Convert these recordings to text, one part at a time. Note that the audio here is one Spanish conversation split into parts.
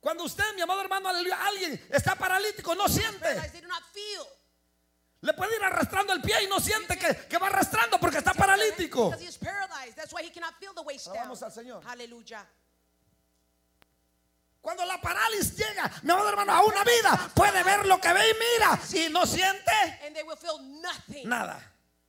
Cuando usted, mi amado hermano, aleluya, alguien está paralítico, no siente. They do not feel. Le puede ir arrastrando el pie y no siente que va arrastrando porque está paralítico. Because he is paralyzed. That's why he cannot feel the waist down. Alabamos al Señor. Hallelujah. Cuando la parálisis llega, mi amado hermano, a una vida, puede ver lo que ve y mira y no siente And they will feel nothing. nada.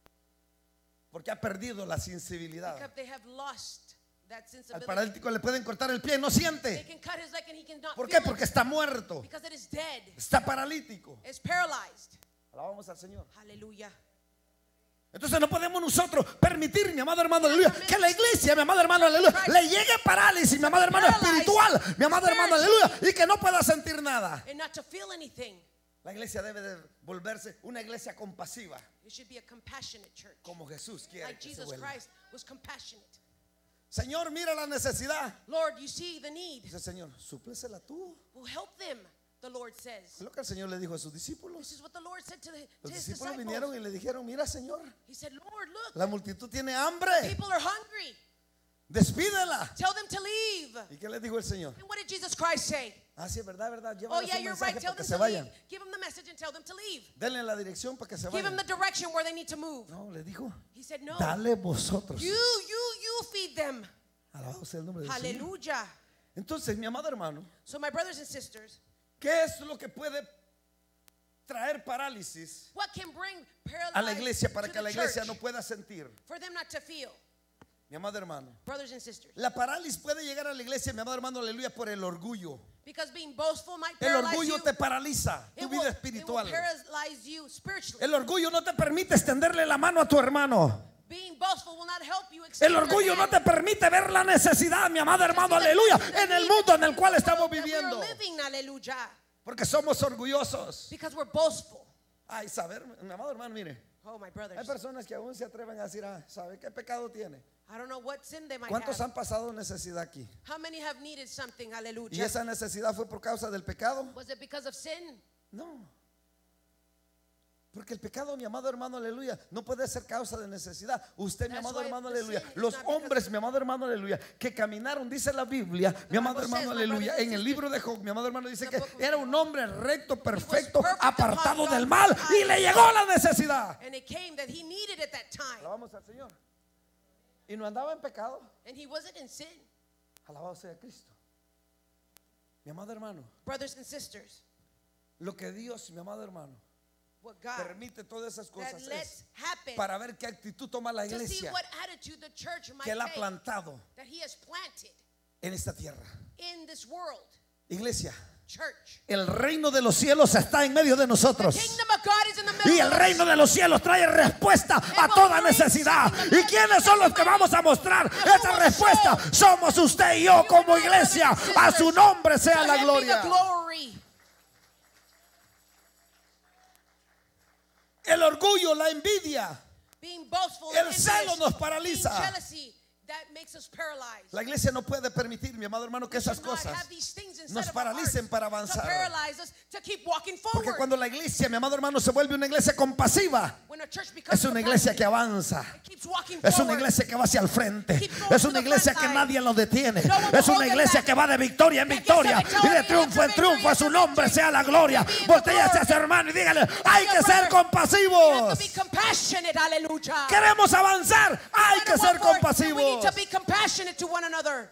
Porque ha perdido la sensibilidad. Because they have lost that Al sensibility. paralítico le pueden cortar el pie y no They siente. can cut his leg and he cannot ¿Por feel qué? Porque it. está muerto. Because it is dead. Está paralítico. It's paralyzed. Alabamos al Señor. Hallelujah. Entonces no podemos nosotros permitir, mi amado hermano, aleluya, que la iglesia, mi amado hermano, aleluya, le llegue parálisis, mi amado hermano, espiritual, mi amado hermano, aleluya, y que no pueda sentir nada. And not to feel anything. La iglesia debe de volverse una iglesia compasiva, It should be a compassionate church. como Jesús quiere Like que se Jesus vuelva. Christ was compassionate. Señor, mira la necesidad. Lord, you see the need. Dice, Señor, súplesela tú. Well, help them, the Lord says. Es lo que el Señor le dijo a sus This discípulos. is what the Lord said to Los his discípulos disciples. vinieron y le dijeron, mira, Señor, He said, Lord, look, la multitud tiene hambre, people are hungry. despídela. Tell them to leave. ¿Y qué le dijo el Señor? And what did Jesus Christ say? Ah, sí, es verdad, verdad. Oh, Llévales yeah, un you're mensaje right. Tell para que them se to leave. vayan. Give them the message and tell them to leave. Denle la dirección para que se Give them vayan. the direction where they need to move. No, le dijo, He said, no. dale vosotros. You feed them. Alabado sea el nombre del Señor. Hallelujah. Entonces, mi amado hermano, So my brothers and sisters, ¿qué es lo que puede traer parálisis what can bring a la paralysis iglesia para to que the la iglesia church no pueda sentir? for them not to feel? Mi amado hermano, Brothers and sisters, la parálisis puede llegar a la iglesia, mi amado hermano, aleluya, por el orgullo. because being boastful might El paralyze orgullo you. te paraliza tu It vida will espiritual. paralyze you spiritually. El orgullo no te permite extenderle la mano a tu hermano. Being boastful will not help you El extend your orgullo no hand. te permite ver la necesidad, mi amado hermano, aleluya, en el mundo en el cual estamos That we are viviendo. living, hallelujah, Porque somos orgullosos. because we're boastful. Ay, saber, mi amado hermano, mire, Oh, my hay brothers, personas que aún se atreven a decir, ah, ¿sabe qué pecado tiene? I don't know what sin they might ¿Cuántos have. han pasado necesidad aquí? How many have needed something, ¿Y hallelujah? esa necesidad fue por causa del pecado? Was it because of sin? No. Porque el pecado, mi amado hermano, aleluya, no puede ser causa de necesidad. Usted, mi That's amado why hermano, the aleluya, sin is los not because hombres, mi amado hermano, aleluya, que caminaron, dice la Biblia, mi amado Bible says, hermano, my aleluya, brothers and en el sisters, libro de Job, mi amado hermano dice the que book of era un hombre recto, perfecto, perfect apartado upon del God's mal y le eyes. llegó la necesidad. And it came that he needed at that time. Alabamos al Señor. Y no andaba en pecado. And he wasn't in sin. Alabado sea Cristo. Mi amado hermano, Brothers and sisters, lo que Dios, mi amado hermano, what God permite todas esas that cosas lets es happen para ver qué actitud toma la to see iglesia what attitude the church might que él ha take plantado that he has planted en esta tierra. in this world. Iglesia, Church. el reino de los cielos está en medio de The nosotros. kingdom of God is in the middle Y el of us. reino de los cielos trae respuesta a toda necesidad. ¿Y quiénes son los que vamos a mostrar esa respuesta? Somos usted y yo como iglesia. A su nombre sea To la him be gloria. the glory. El orgullo, la envidia, Being boastful el and celo envious, nos paraliza. being jealousy, that makes us paralyzed. La iglesia no puede permitir, mi amado hermano, que esas Should not cosas have these things inside nos of our paralicen hearts para to avanzar. paralyze us to keep walking Porque forward. cuando la iglesia, mi amado hermano, se vuelve una iglesia compasiva, When a church becomes es una iglesia que compassionate, avanza. it keeps walking Es una forward. iglesia que va hacia el frente. Keep going Es to una the iglesia front que line. nadie lo detiene. No one will Es una hold them iglesia back. que va de victoria en That gets victoria the y victory de triunfo en after triunfo. A su victory. nombre sea la gloria. Be in the Voltea hacia glory. su hermano y dígale, hay Your que ser brother, You have compasivos. to be compassionate, hallelujah. Queremos avanzar, hay que ser We need compasivos. to be compassionate to one another.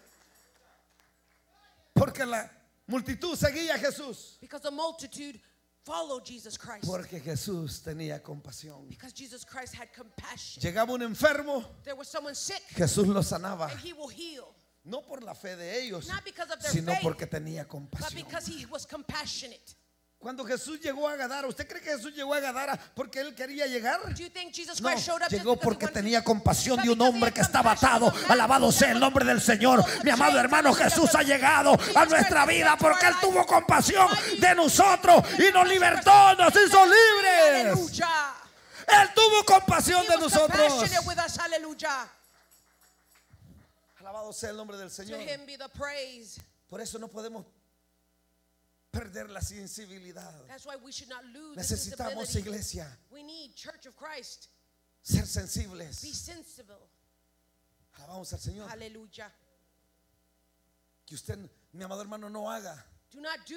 Porque la multitud seguía a Jesús. Because the multitude followed Jesus Christ. Porque Jesús tenía compasión. Because Jesus Christ had compassion. Llegaba un enfermo, There was someone sick, Jesús lo sanaba. and he will heal. No por la fe de ellos, Not because of their sino faith, porque tenía but compasión. because he was compassionate. Cuando Jesús llegó a Gadara, ¿usted cree que Jesús llegó a Gadara porque él quería llegar? Do you think Jesus No, Christ showed up just llegó because he porque wanted tenía to? compasión de un But because hombre he que had estaba compassion atado. of a man Alabado sea el nombre del Señor. Mi amado hermano, Jesús ha llegado a nuestra vida porque Él tuvo compasión de nosotros y nos libertó, nos hizo libres. Hallelujah. Él tuvo compasión He de was nosotros. compassionate with us. Hallelujah. Alabado sea el nombre del To Señor. him be the praise. Por eso no podemos perder la sensibilidad. That's why we should not lose the Necesitamos, sensibility. iglesia, We need Church of Christ. ser Be sensibles. sensible. Alabamos al Señor. Hallelujah. Que usted, mi amado hermano, no haga Do not do